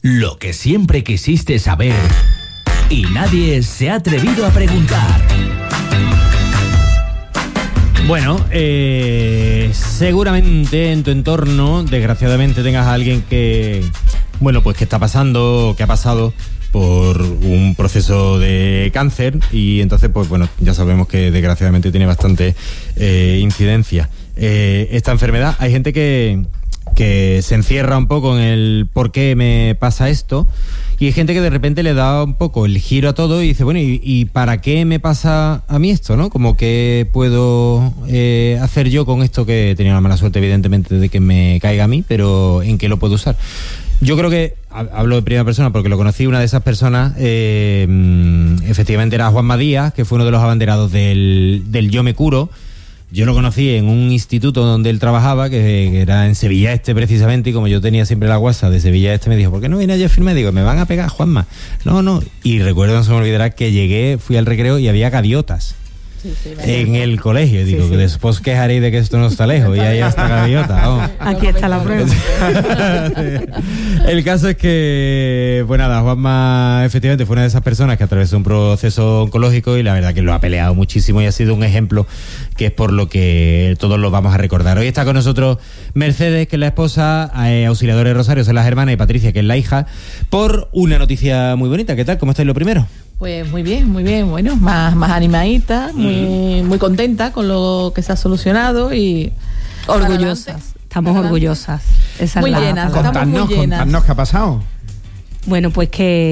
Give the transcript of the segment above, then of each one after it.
Lo que siempre quisiste saber y nadie se ha atrevido a preguntar. Bueno, seguramente en tu entorno, desgraciadamente, tengas a alguien que, bueno, pues que está pasando, que ha pasado por un proceso de cáncer y entonces, pues bueno, ya sabemos que desgraciadamente tiene bastante incidencia. Esta enfermedad, hay gente que se encierra un poco en el por qué me pasa esto, y hay gente que de repente le da un poco el giro a todo y dice, bueno, ¿y para qué me pasa a mí esto, no? Como qué puedo hacer yo con esto, que he tenido la mala suerte evidentemente de que me caiga a mí, pero ¿en qué lo puedo usar? Yo creo que, hablo de primera persona porque lo conocí, una de esas personas efectivamente era Juanma Díaz, que fue uno de los abanderados del Yo Me Curo. Yo lo conocí en un instituto donde él trabajaba, que era en Sevilla Este precisamente, y como yo tenía siempre la WhatsApp de Sevilla Este, me dijo, ¿por qué no viene ayer a firmar? Digo, me van a pegar, Juanma. No. Y recuerdo, no se me olvidará, que llegué, fui al recreo y había gaviotas. En el colegio, digo, que después quejaréis de que esto no está lejos, y ahí está gaviota. Oh. Aquí está la prueba. El caso es que, pues nada, Juanma efectivamente fue una de esas personas que atravesó un proceso oncológico y la verdad que lo ha peleado muchísimo y ha sido un ejemplo que es por lo que todos lo vamos a recordar. Hoy está con nosotros Mercedes, que es la esposa, Auxiliadora de Rosario, son las hermanas, y Patricia, que es la hija, por una noticia muy bonita. ¿Qué tal? ¿Cómo estáis lo primero? Pues muy bien, bueno, más animadita, muy contenta con lo que se ha solucionado y orgullosas, estamos orgullosas. Esa muy es la llenas, palabra. Contadnos qué ha pasado. Bueno, pues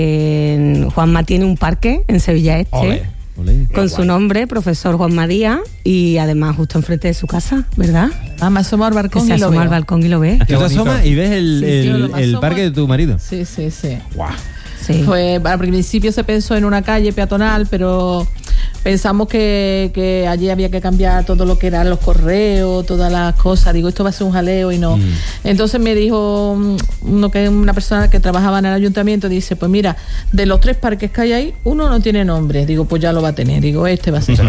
que Juanma tiene un parque en Sevilla Este, con su nombre, Profesor Juanma Díaz, y además justo enfrente de su casa, ¿verdad? Me asoma al balcón se asoma al balcón y lo ve. Tú te asomas y ves el parque de tu marido. Sí. Guau. Sí. Pues al principio se pensó en una calle peatonal, pero pensamos que allí había que cambiar todo lo que eran los correos, todas las cosas. Digo, esto va a ser un jaleo y no. Entonces me dijo una persona que trabajaba en el ayuntamiento, dice, pues mira, de los 3 parques que hay ahí, uno no tiene nombre. Digo, pues ya lo va a tener. Digo, este va a ser.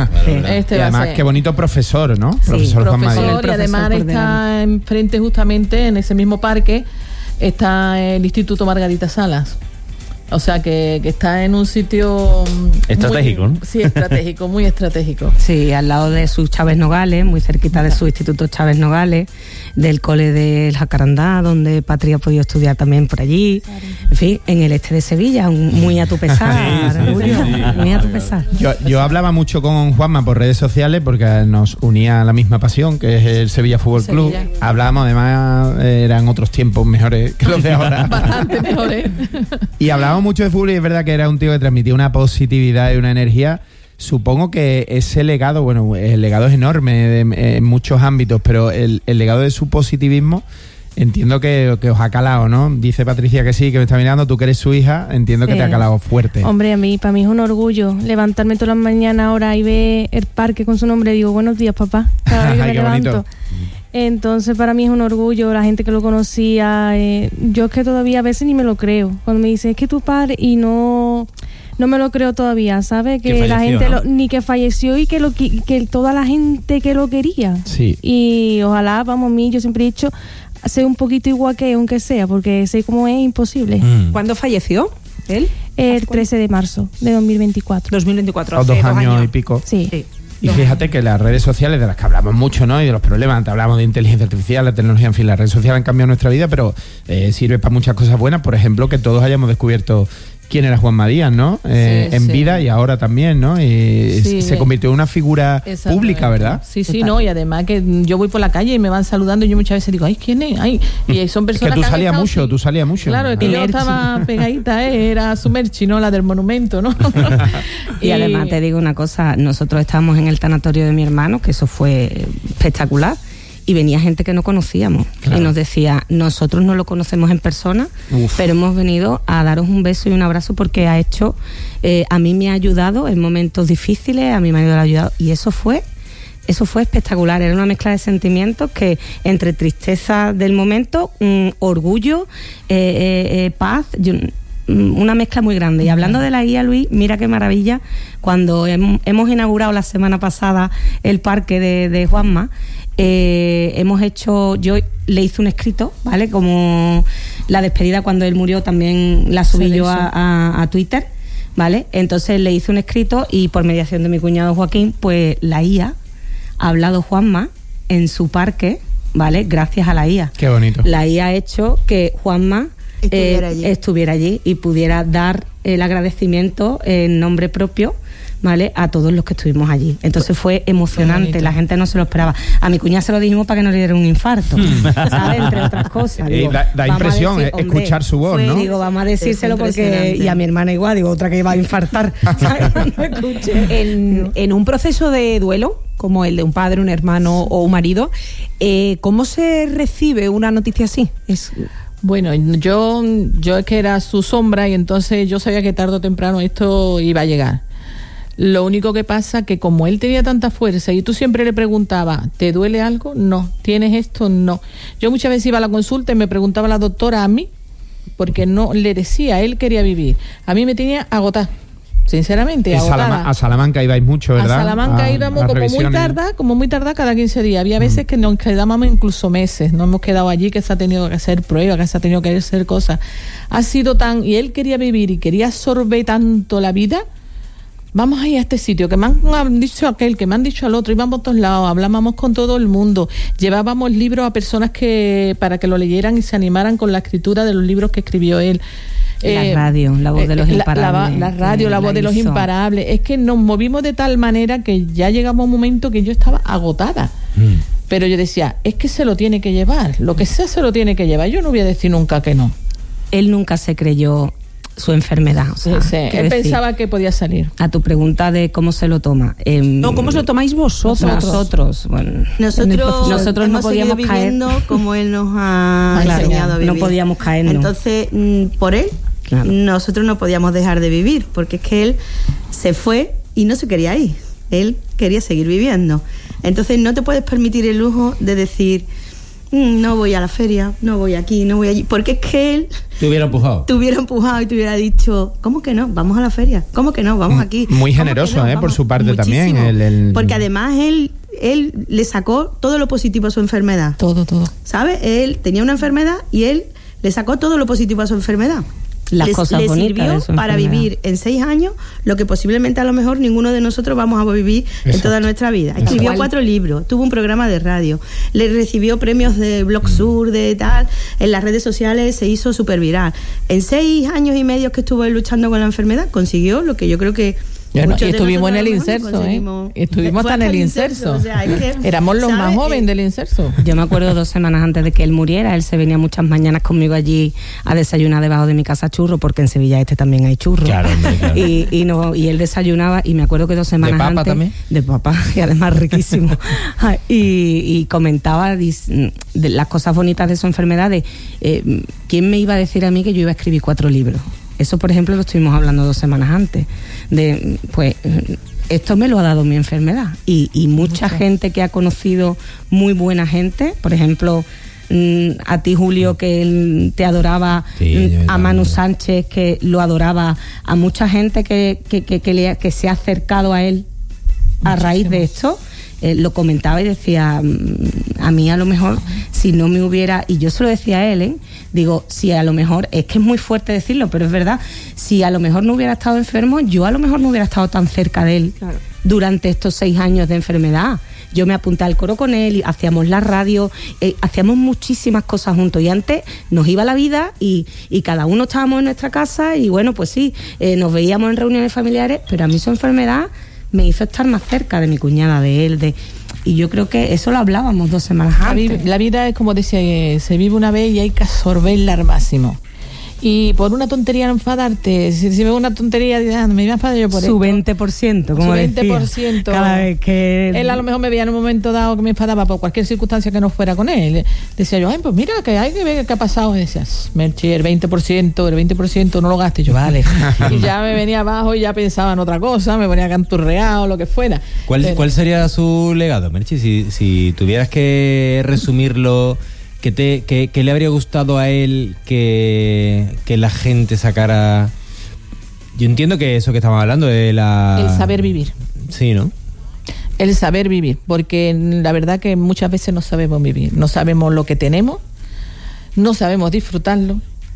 Y además, qué bonito profesor, ¿no? Sí, profesor Juanma Díaz. Y además está enfrente, justamente en ese mismo parque, está el Instituto Margarita Salas. O sea, que está en un sitio estratégico, muy, ¿no? Sí, estratégico, muy estratégico. Sí, al lado de su Chávez Nogales, muy cerquita de su Instituto Chávez Nogales, del cole del Jacarandá, donde Patria ha podido estudiar también por allí. Claro. En fin, en el este de Sevilla, muy a tu pesar. Muy a tu pesar. Yo hablaba mucho con Juanma por redes sociales porque nos unía la misma pasión, que es el Sevilla Fútbol Club. Hablábamos, además, eran otros tiempos mejores que los de ahora. Bastante mejores. Y hablábamos mucho de fútbol y es verdad que era un tío que transmitía una positividad y una energía. Supongo que ese legado, bueno, el legado es enorme en muchos ámbitos, pero el legado de su positivismo entiendo que os ha calado, ¿no? Dice Patricia que sí, que me está mirando, tú que eres su hija, entiendo que te ha calado fuerte. Hombre, para mí es un orgullo levantarme todas las mañanas ahora y ver el parque con su nombre. Digo, buenos días, papá, cada vez que me levanto. Bonito. Entonces para mí es un orgullo, la gente que lo conocía, yo es que todavía a veces ni me lo creo, cuando me dicen, es que tu padre, y no me lo creo todavía, ¿sabes? Que falleció, la gente ¿no? Ni que falleció y que toda la gente que lo quería. Sí. Y ojalá, vamos, a mí, yo siempre he dicho, ser un poquito igual que aunque sea, porque sé cómo es imposible. ¿Cuándo falleció él? El 13 de marzo de 2024. 2024, hace 2 años y pico. Sí. Y fíjate que las redes sociales, de las que hablamos mucho, ¿no? Y de los problemas, antes hablamos de inteligencia artificial, la tecnología, en fin, las redes sociales han cambiado nuestra vida, pero sirve para muchas cosas buenas. Por ejemplo, que todos hayamos descubierto quién era Juanma Díaz, ¿no? En vida y ahora también, ¿no? Y se convirtió en una figura pública, ¿verdad? Sí, no, y además que yo voy por la calle y me van saludando y yo muchas veces digo, ay, ¿quién es? Ay, y son personas que tú salías mucho, tú salías mucho. Claro, es que yo estaba pegadita, era su Merchi, ¿no? La del monumento, ¿no? Y además te digo una cosa, nosotros estábamos en el tanatorio de mi hermano, que eso fue espectacular, y venía gente que no conocíamos, claro. Y nos decía, nosotros no lo conocemos en persona, pero hemos venido a daros un beso y un abrazo porque ha hecho, a mí me ha ayudado en momentos difíciles, a mi marido le ha ayudado, y eso fue espectacular. Era una mezcla de sentimientos que entre tristeza del momento, orgullo, paz, una mezcla muy grande. Y hablando de la guía, Luis, mira qué maravilla, cuando hemos inaugurado la semana pasada el parque de Juanma, yo le hice un escrito, ¿vale? Como la despedida cuando él murió también la subí yo a Twitter, ¿vale? Entonces le hice un escrito y por mediación de mi cuñado Joaquín, pues la IA ha hablado Juanma en su parque, ¿vale? Gracias a la IA. Qué bonito. La IA ha hecho que Juanma estuviera allí y pudiera dar el agradecimiento en nombre propio, ¿vale? A todos los que estuvimos allí. Entonces fue emocionante, la gente no se lo esperaba. A mi cuñada se lo dijimos para que no le diera un infarto, ¿sabes? Entre otras cosas. Digo, da impresión decir, escuchar su voz, ¿no? Digo, vamos a decírselo porque... Y a mi hermana igual, digo, otra que iba a infartar, ¿sabes? No escuche. En un proceso de duelo, como el de un padre, un hermano o un marido, ¿cómo se recibe una noticia así? Bueno, yo es que era su sombra y entonces yo sabía que tarde o temprano esto iba a llegar. Lo único que pasa que como él tenía tanta fuerza y tú siempre le preguntabas, ¿te duele algo? No. ¿Tienes esto? No. Yo muchas veces iba a la consulta y me preguntaba la doctora a mí, porque no le decía, él quería vivir. A mí me tenía agotada, sinceramente, agotada. A Salamanca ibais mucho, ¿verdad? A Salamanca íbamos como muy tarda cada 15 días. Había veces que nos quedábamos incluso meses. No hemos quedado allí, que se ha tenido que hacer pruebas, que se ha tenido que hacer cosas. Ha sido tan... Y él quería vivir y quería absorber tanto la vida... Vamos a ir a este sitio, que me han dicho aquel, que me han dicho al otro, íbamos a todos lados, hablábamos con todo el mundo, llevábamos libros a personas para que lo leyeran y se animaran con la escritura de los libros que escribió él. La radio, la voz de los imparables. La radio, la voz de los imparables. Es que nos movimos de tal manera que ya llegamos a un momento que yo estaba agotada. Pero yo decía, es que se lo tiene que llevar, lo que sea se lo tiene que llevar. Yo no voy a decir nunca que no. Él nunca se creyó su enfermedad. O sea, sí. Él pensaba que podía salir. A tu pregunta de cómo se lo toma. No, ¿cómo se lo tomáis vosotros? Bueno, nosotros no podíamos caer como él nos ha enseñado a vivir. No podíamos caernos. Entonces, por él, nosotros no podíamos dejar de vivir, porque es que él se fue y no se quería ir. Él quería seguir viviendo. Entonces, no te puedes permitir el lujo de decir... no voy a la feria, no voy aquí, no voy allí, porque es que él te hubiera empujado y te hubiera dicho, ¿cómo que no? Vamos a la feria, ¿cómo que no? Vamos aquí. Muy generoso, no? Por su parte muchísimo. También. Porque además él le sacó todo lo positivo a su enfermedad. Todo. ¿Sabes? Él tenía una enfermedad y él le sacó todo lo positivo a su enfermedad. Las cosas bonitas sirvió para vivir en 6 años lo que posiblemente a lo mejor ninguno de nosotros vamos a vivir en toda nuestra vida. Escribió 4 libros, tuvo un programa de radio, le recibió premios de Blog Sur, de tal, en las redes sociales se hizo súper viral. En 6 años y medio que estuvo él luchando con la enfermedad, consiguió lo que yo creo que... Y estuvimos en el inserso, estuvimos hasta en el inserso. O sea, éramos los más jóvenes del inserso. Yo me acuerdo 2 semanas antes de que él muriera, él se venía muchas mañanas conmigo allí a desayunar debajo de mi casa churro, porque en Sevilla también hay churros. Claro. Y él desayunaba, y me acuerdo que 2 semanas ¿De papa antes... también? De papa, y además riquísimo. y comentaba de las cosas bonitas de su enfermedad, de ¿quién me iba a decir a mí que yo iba a escribir 4 libros? Eso, por ejemplo, lo estuvimos hablando 2 semanas antes. Esto me lo ha dado mi enfermedad. Y mucha gente que ha conocido, muy buena gente, por ejemplo, a ti, Julio, que él te adoraba, a Manu Sánchez, que lo adoraba, a mucha gente que se ha acercado a él a raíz de esto. Lo comentaba y decía, a mí a lo mejor si no me hubiera, y yo se lo decía a él, digo, si a lo mejor, es que es muy fuerte decirlo, pero es verdad, si a lo mejor no hubiera estado enfermo, yo a lo mejor no hubiera estado tan cerca de él durante estos 6 años de enfermedad. Yo me apunté al coro con él, y hacíamos la radio, hacíamos muchísimas cosas juntos, y antes nos iba la vida y cada uno estábamos en nuestra casa, y bueno, pues sí, nos veíamos en reuniones familiares, pero a mí su enfermedad me hizo estar más cerca de mi cuñada, de él, y yo creo que eso lo hablábamos 2 semanas antes. La vida es como decía, se vive una vez y hay que absorberla al máximo. Y por una tontería no enfadarte. Si ves una tontería, me iba a enfadar yo por su esto. 20%, como decía. Su 20%. Cada vez que... Él a lo mejor me veía en un momento dado que me enfadaba por cualquier circunstancia que no fuera con él. Decía yo, pues mira, que hay que ver qué ha pasado. Y decías, Merchi, el 20% no lo gastes. Yo, vale. Y ya me venía abajo y ya pensaba en otra cosa, me ponía canturreado, lo que fuera. ¿Cuál sería su legado, Merchi? Si tuvieras que resumirlo... ¿Qué le habría gustado a él que la gente sacara? Yo entiendo que eso que estamos hablando de el saber vivir. Sí, ¿no? El saber vivir, porque la verdad que muchas veces no sabemos vivir. No sabemos lo que tenemos, no sabemos disfrutarlo,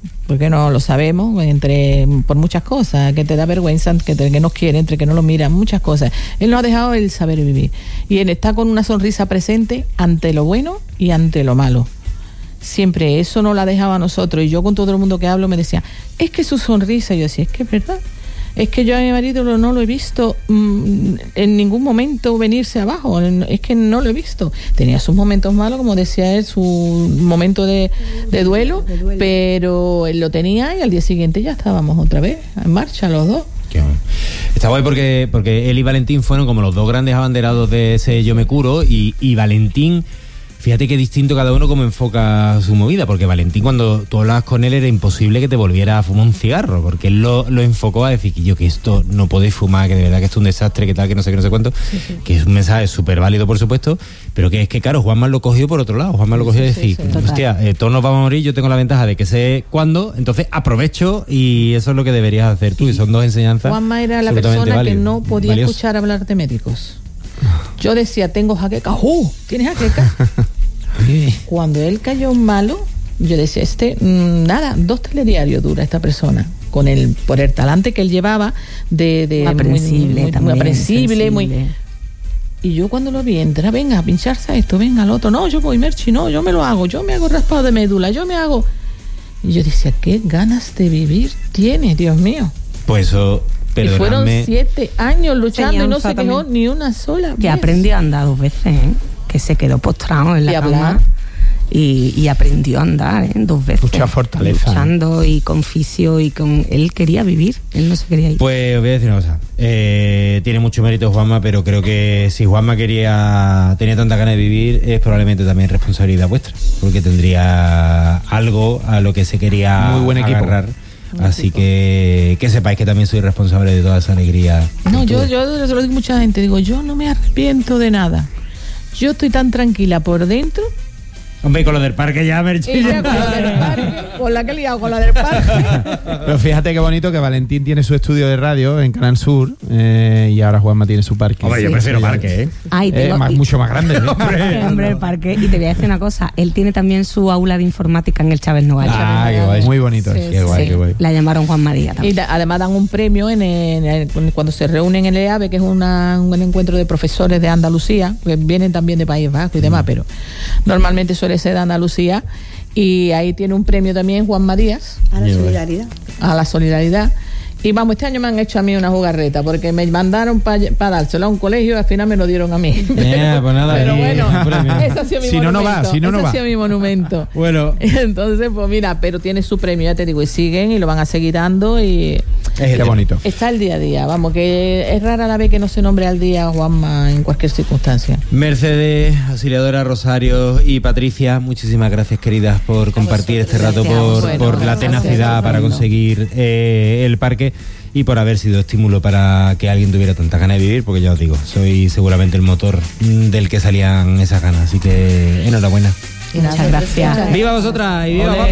porque no lo sabemos, por muchas cosas, que te da vergüenza, que nos quiere, entre que no lo mira, muchas cosas. Él nos ha dejado el saber vivir. Y él está con una sonrisa presente ante lo bueno y ante lo malo. Siempre eso no la dejaba a nosotros. Y yo con todo el mundo que hablo me decía, es que su sonrisa, y yo decía, es que es verdad. Es que yo a mi marido no lo he visto en ningún momento venirse abajo, es que no lo he visto. Tenía sus momentos malos, como decía él, su momento de duelo, pero él lo tenía y al día siguiente ya estábamos otra vez en marcha los dos. Está guay porque él y Valentín fueron como los dos grandes abanderados de ese Yo me curo, y Valentín, fíjate qué distinto cada uno cómo enfoca su movida, porque Valentín, cuando tú hablabas con él, era imposible que te volviera a fumar un cigarro, porque él lo enfocó a decir que esto no podéis fumar, que de verdad que esto es un desastre, que tal, que no sé qué, no sé cuánto, que es un mensaje súper válido, por supuesto, pero que es que, claro, Juanma lo cogió por otro lado. Juanma lo cogió y decir, hostia, todos nos vamos a morir, yo tengo la ventaja de que sé cuándo, entonces aprovecho, y eso es lo que deberías hacer tú, y son dos enseñanzas. Juanma era la persona que no podía escuchar hablar de médicos. Yo decía, tengo jaqueca. ¿Tienes jaqueca? Cuando él cayó malo, yo decía, nada, 2 telediarios dura esta persona, por el talante que él llevaba de muy aprensible, y yo cuando lo vi, entra, venga, a pincharse a esto, venga al otro, no, yo voy, Merchi, no, yo me lo hago, yo me hago raspado de médula, y yo decía, qué ganas de vivir tiene, Dios mío. Pues eso, perdóname. Y fueron 7 años luchando y no se quejó ni una sola vez. Que aprendió a andar 2 veces, que se quedó postrado en la cama y aprendió a andar 2 veces. Mucha fortaleza. Luchando y con fisio y con... Él quería vivir, él no se quería ir. Pues os voy a decir una cosa. Tiene mucho mérito Juanma, pero creo que si Juanma tenía tanta ganas de vivir, es probablemente también responsabilidad vuestra, porque tendría algo a lo que se quería muy buen agarrar. Así que sepáis que también soy responsable de toda esa alegría. No, yo lo digo a mucha gente, digo, yo no me arrepiento de nada. Yo estoy tan tranquila por dentro. Hombre, y con lo del parque ya, Merchilla. Con la que he liado, con la del parque. Pero fíjate qué bonito que Valentín tiene su estudio de radio en Canal Sur, y ahora Juanma tiene su parque. Hombre, yo prefiero parque, mucho más grande. Hombre, el parque. Y te voy a decir una cosa, él tiene también su aula de informática en el Chávez Nogal. Qué guay. Muy bonito. Qué guay. La llamaron Juan María también. Y además dan un premio cuando se reúnen en el EAVE, que es un encuentro de profesores de Andalucía, que vienen también de País Vasco y demás, pero normalmente suele ser de Andalucía, y ahí tiene un premio también Juan Marías a la solidaridad. Y vamos, este año me han hecho a mí una jugarreta, porque me mandaron para dárselo a un colegio y al final me lo dieron a mí. Pues nada, pero bueno, ese ha sido mi monumento. Si no va. Ha sido mi monumento. Bueno. Entonces, pues mira, pero tiene su premio, ya te digo, y siguen y lo van a seguir dando, y es bonito. Está el día a día, vamos, que es rara la vez que no se nombre al día Juanma en cualquier circunstancia. Mercedes, Auxiliadora, Rosario y Patricia, muchísimas gracias, queridas, por compartir este rato, por la tenacidad para conseguir el parque, y por haber sido estímulo para que alguien tuviera tanta ganas de vivir, porque ya os digo, soy seguramente el motor del que salían esas ganas, así que enhorabuena. Muchas gracias. ¡Viva vosotras y viva Juanma!